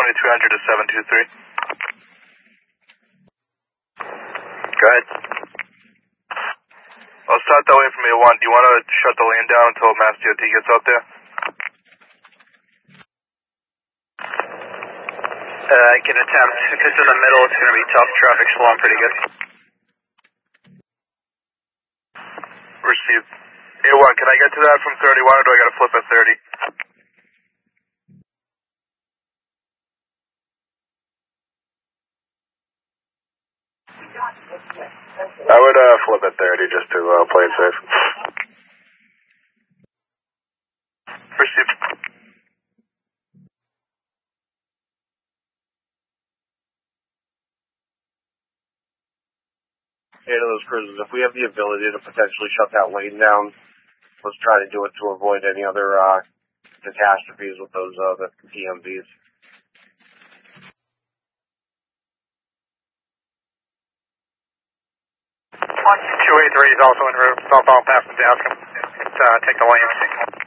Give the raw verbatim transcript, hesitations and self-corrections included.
twenty-three hundred to seven two three. Go ahead. I'll start that way from A one. Do you want to shut the lane down until Mass D O T gets out there? Uh, I can attempt. If it's in the middle, it's going to be tough. Traffic's flowing pretty good. Received. A one, can I get to that from thirty-one or do I got to flip at thirty? I would uh, flip at thirty just to uh, play it safe. Received. Eight of those cruises, if we have the ability to potentially shut that lane down, let's try to do it to avoid any other uh, catastrophes with those uh, the P M Vs. two eighty-three is also en route, southbound passing Dascom. Uh, take the lane.